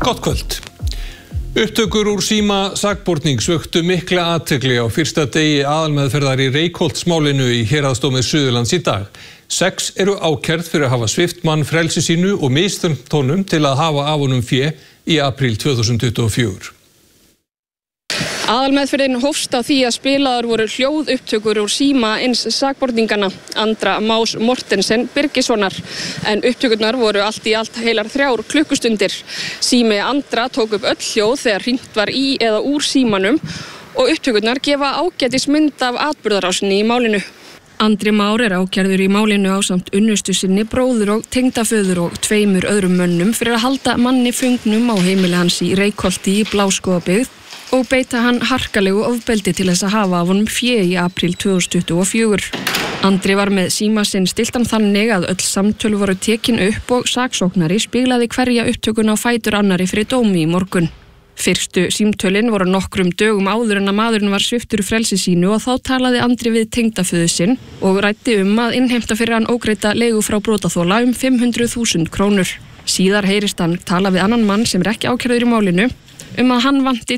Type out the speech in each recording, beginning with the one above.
Gott kvöld. Upptökur úr síma sakbornings vöktu mikla athygli á fyrsta degi aðalmeðferðar í Reykholtsmálinu í Héraðsdómi Suðurlands í dag. 6 eru ákærð fyrir að hafa svipt mann frelsi sínu og misþyrmt honum til að hafa af honum fé í apríl 2024. Aðalmeðferðin hófst á því að spilaðar voru hljóðupptökur úr síma eins sakborningana, Andra Más Mortensen Birgissonar, en upptökurnar voru allt í allt heilar 3 klukkustundir. Sími Andra tók upp öll hljóð þegar hringt var í eða úr símanum og upptökurnar gefa ágætis mynd af atburðarásinni í málinu. Andri Már ákærður í málinu ásamt unnustu sinni, bróður og tengdaföður og 2 öðrum mönnum fyrir að halda manni fungnum á heimili hans í Reykholti í Bláskógabyggð og beita hann harkalegu ofbeldi til þess að hafa af honum fé í apríl 2024. Andri var með síma sinn stiltan þannig að öll samtöl voru tekin upp og saksóknari spilaði hverja upptökun á fætur annari fyrir dómi í morgun. Fyrstu símtölin voru nokkrum dögum áður en að maðurinn var sviptur frelsi sínu og þá talaði Andri við tengdaföður sinn og ræddi að innheimta fyrir hann ógreidda leigu frá brotaþola 500.000 krónur. Síðar heyrist hann tala við annan mann sem ekki ákærður í málinu að hann vanti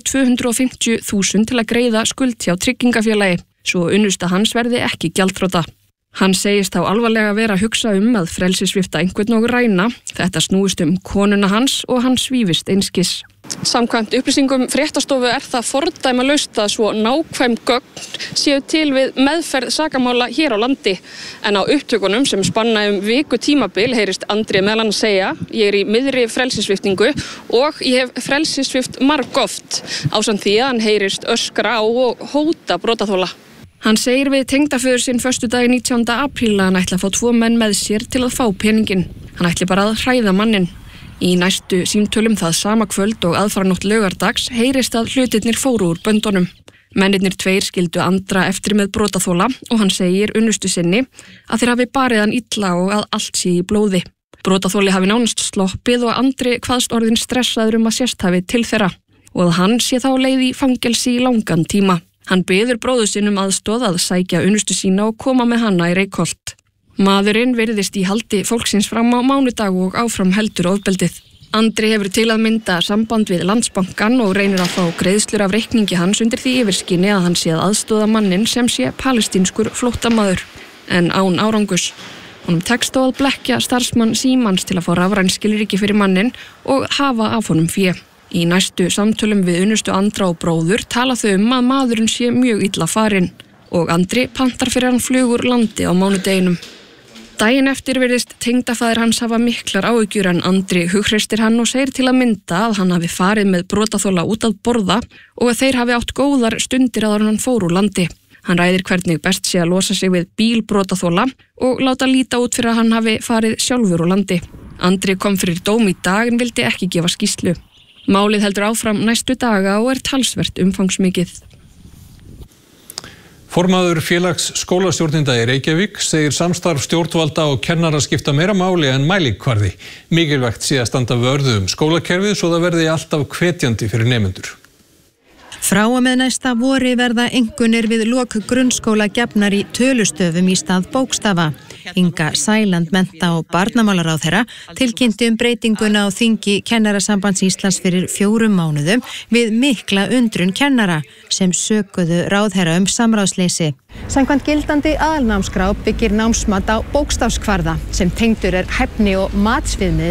250.000 til að greiða skuld hjá tryggingafélagi, svo unnusta hans verði ekki gjaldþrota. Hann segist þá alvarlega vera að hugsa að frelsissvipta einhvern og ræna. Þetta snúist konuna hans og hann svífist einskis. Samkvæmt upplýsingum fréttastofu það fordæmalaust að svo nákvæm gögn séu til við meðferð sakamála hér á landi. En á upptökunum sem spanna viku tímabil heyrist Andri meðal annars segja: ég í miðri frelsissviptingu og ég hef frelsissvipt margoft, ásamt því að hann heyrist öskra á og hóta brotaþola. Hann segir við tengdaföður sinn föstudaginn 19. apríl að hann ætla að fá 2 menn með sér til að fá peninginn. Hann ætli bara að hræða manninn. Í næstu símtölum það sama kvöld og aðfaranótt laugardags heyrist að hlutirnir fóru úr böndunum. Mennirnir 2 skildu Andra eftir með brotaþola og hann segir unnustu sinni að þeir hafi barið hann illa og að allt sé í blóði. Brotaþoli hafi nánast sloppið og Andri kvaðst orðinn stressaður að sést hafi til þeirra og að hann sé þá leið í fangelsi í langan tíma. Hann biður bróður sinn aðstoð að sækja unnustu sína og koma með hana í Reykholt. Maðurinn virðist í haldi fólksins fram á mánudag og áfram heldur ofbeldið. Andri hefur til að mynda samband við Landsbankann og reynir að fá greiðslur af reikningi hans undir því yfirskinni að hann sé að aðstoða manninn sem sé palestínskur flóttamaður, en án árangurs. Honum tekst þó að blekkja starfsmann Símans til að fá rafræn skilríki fyrir manninn og hafa af honum fé. Í næstu samtölum við unnustu Andra og bróður tala þau að maðurinn sé mjög illa farinn og Andri pantar fyrir hann flug úr landi á mánudeginum. Daginn eftir virðist tengdafaðir hans hafa miklar áhyggjur en Andri hugreistir hann og segir til að mynda að hann hafi farið með brotaþola út að borða og að þeir hafi átt góðar stundir áður en hann fór úr landi. Hann ræðir hvernig best sé að losa sig við bíl brotaþola og láta líta út fyrir að hann hafi farið sjálfur úr landi. Andri kom fyrir dóm í dag en vildi ekki gefa skýrslu. Málið heldur áfram næstu daga og talsvert umfangsmikið. Formaður félags skólastjórnenda í Reykjavík segir samstarf stjórnvalda og kennara skipta meira máli en mælikvarði. Mikilvægt sé að standa vörðu skólakerfið svo það verði alltaf hvetjandi fyrir nemendur. Frá og með næsta vori verða einkunnir við lok grunnskóla gefnar í tölustöfum í stað bókstafa. Inga Sæland mennta- og barnamálaráðherra tilkynnti breytinguna á þingi Kennarasambands Íslands fyrir 4 mánuðum við mikla undrun kennara sem sökuðu ráðherra samráðsleysi. Samkvæmt gildandi aðalnámskrá byggir námsmat á bókstafskvarða sem tengdur hæfni og matsviðmið